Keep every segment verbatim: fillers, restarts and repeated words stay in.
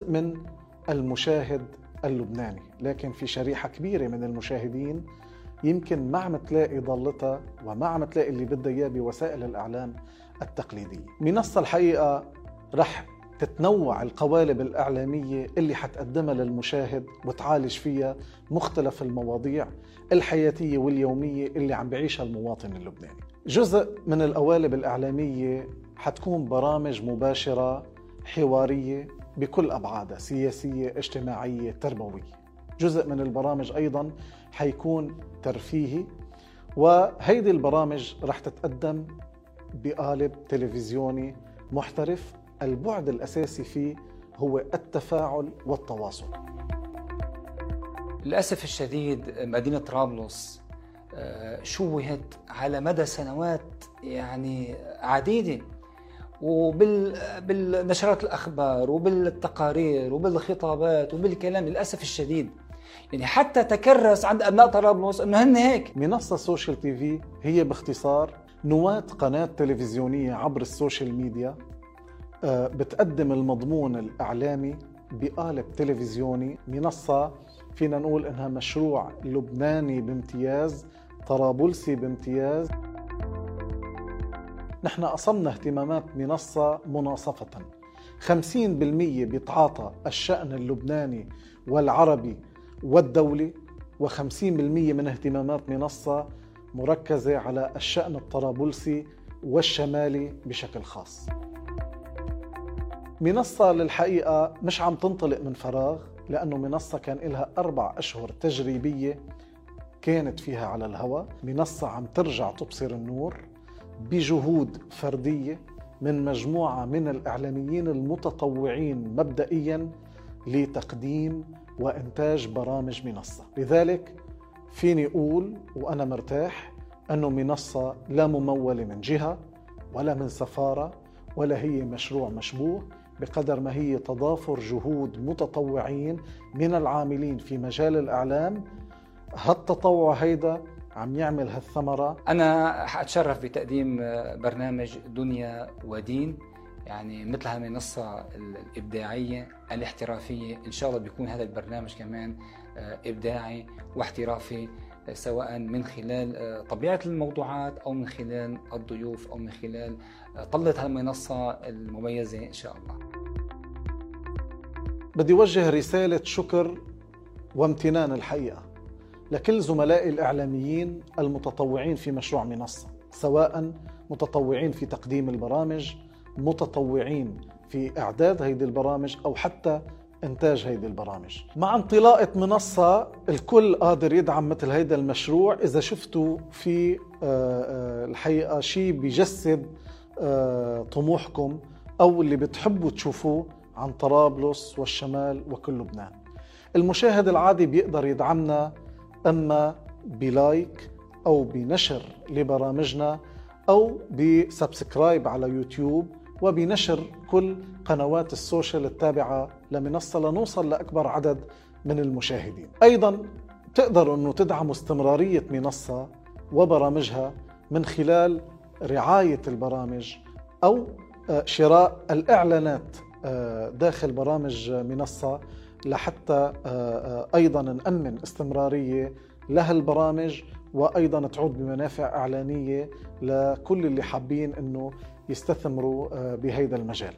جزء من المشاهد اللبناني، لكن في شريحة كبيرة من المشاهدين يمكن ما عم تلاقي ضلتها وما عم تلاقي اللي بدها إياه بوسائل الإعلام التقليدية. منصة الحقيقة رح تتنوع القوالب الإعلامية اللي حتقدمها للمشاهد وتعالج فيها مختلف المواضيع الحياتية واليومية اللي عم بعيشها المواطن اللبناني. جزء من القوالب الإعلامية حتكون برامج مباشرة حوارية بكل أبعادها، سياسية، اجتماعية، تربوية. جزء من البرامج أيضاً حيكون ترفيهي، وهيدي البرامج رح تتقدم بقالب تلفزيوني محترف. البعد الأساسي فيه هو التفاعل والتواصل. للأسف الشديد مدينة طرابلس شوهت على مدى سنوات يعني عديدة، وبالنشرات الأخبار وبالتقارير وبالخطابات وبالكلام. للأسف الشديد يعني حتى تكرس عند أبناء طرابلس أنه هن هيك. منصة سوشيال تي في هي باختصار نواة قناة تلفزيونية عبر السوشيال ميديا، بتقدم المضمون الإعلامي بقالب تلفزيوني. منصة فينا نقول إنها مشروع لبناني بامتياز، طرابلسي بامتياز. نحن أصلنا اهتمامات منصة مناصفة، خمسين بالمية بيتعاطى الشأن اللبناني والعربي والدولي، وخمسين بالمية من اهتمامات منصة مركزة على الشأن الطرابلسي والشمالي بشكل خاص. منصة للحقيقة مش عم تنطلق من فراغ، لأنه منصة كان لها أربع أشهر تجريبية كانت فيها على الهواء. منصة عم ترجع تبصر النور بجهود فردية من مجموعة من الإعلاميين المتطوعين مبدئياً لتقديم وإنتاج برامج منصة. لذلك فيني أقول وأنا مرتاح أنه منصة لا ممولة من جهة ولا من سفارة ولا هي مشروع مشبوه، بقدر ما هي تضافر جهود متطوعين من العاملين في مجال الإعلام. هالتطوع هيدا عم يعمل هالثمرة. أنا حأتشرف بتقديم برنامج دنيا ودين، يعني مثل هالمنصة الإبداعية الاحترافية. إن شاء الله بيكون هذا البرنامج كمان إبداعي واحترافي، سواء من خلال طبيعة الموضوعات أو من خلال الضيوف أو من خلال طلة هالمنصة المميزة إن شاء الله. بدي وجه رسالة شكر وامتنان الحقيقة لكل زملائي الإعلاميين المتطوعين في مشروع منصة، سواء متطوعين في تقديم البرامج، متطوعين في إعداد هيدي البرامج، أو حتى إنتاج هيدي البرامج. مع انطلاقة منصة الكل قادر يدعم مثل هيدا المشروع إذا شفتوا في الحقيقة شيء بيجسد طموحكم أو اللي بتحبوا تشوفوه عن طرابلس والشمال وكل لبنان. المشاهد العادي بيقدر يدعمنا أما بلايك أو بنشر لبرامجنا أو بسبسكرايب على يوتيوب وبنشر كل قنوات السوشيال التابعة لمنصة لنوصل لأكبر عدد من المشاهدين. أيضاً تقدروا أنه تدعموا استمرارية منصة وبرامجها من خلال رعاية البرامج أو شراء الإعلانات داخل برامج منصة، لحتى أيضاً نأمن استمرارية لها البرامج، وأيضاً تعود بمنافع إعلانية لكل اللي حابين أنه يستثمروا بهذا المجال.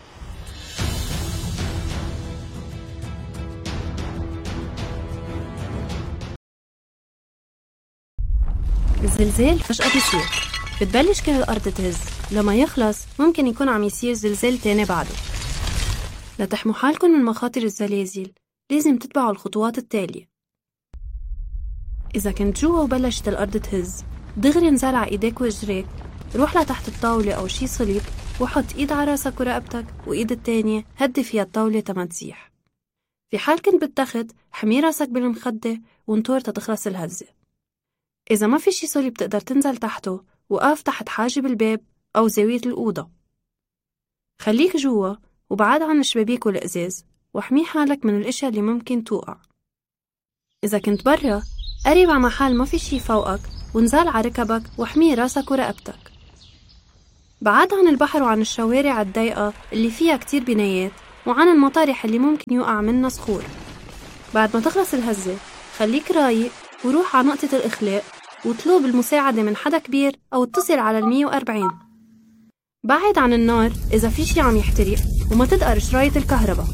الزلزال فجأة بيصير، بتبلش كل الأرض تهز، لما يخلص ممكن يكون عم يصير زلزال تاني بعده. لتحموا حالكم من مخاطر الزلازل لازم تتبعوا الخطوات التالية. إذا كنت جوا وبلشت الأرض تهز، دغري انزل على إيديك وإجريك، روح لتحت الطاولة أو شي صليب وحط إيد على راسك ورقبتك وإيد التانية هدي فيها الطاولة تما تسيح. في حال كنت بالتخت حمي راسك بالمخدة وانطر تتخلص الهزة. إذا ما في شي صليب تقدر تنزل تحته، وقف تحت حاجب الباب أو زاوية الأوضة. خليك جوا وبعاد عن الشبابيك والإزاز، واحمي حالك من الأشياء اللي ممكن توقع. إذا كنت برا قريب على محل ما في شي فوقك ونزال على ركبك واحمي راسك ورقبتك. بعاد عن البحر وعن الشوارع الضيقة اللي فيها كتير بنايات، وعن المطارح اللي ممكن يوقع منها صخور. بعد ما تخلص الهزة خليك رايق وروح على نقطة الإخلاء وطلب المساعدة من حدا كبير أو اتصل على المية وأربعين. بعد عن النار إذا في شي عم يحترق وما تدقر شرايط الكهرباء.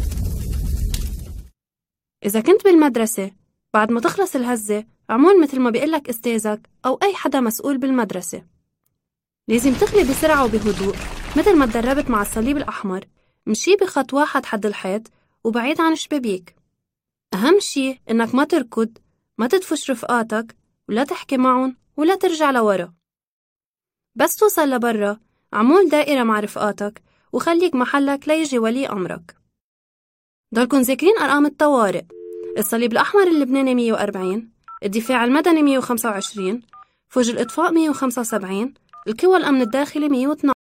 إذا كنت بالمدرسة بعد ما تخلص الهزة عمول مثل ما بيقلك أستاذك أو أي حدا مسؤول بالمدرسة. لازم تخلي بسرعة وبهدوء مثل ما تدربت مع الصليب الأحمر. مشي بخط واحد حد الحيط وبعيد عن الشبابيك. أهم شي إنك ما تركض، ما تدفش رفقاتك، ولا تحكي معهم، ولا ترجع لورا. بس توصل لبرا عمول دائرة مع رفقاتك وخليك محلك ليجي ولي أمرك. ضلكن ذاكرين أرقام الطوارئ: الصليب الأحمر اللبناني مية وأربعين، الدفاع المدني مية وخمسة وعشرين، فوج الإطفاء مية وخمسة وسبعين، القوى الأمن الداخلي مية واثناشر.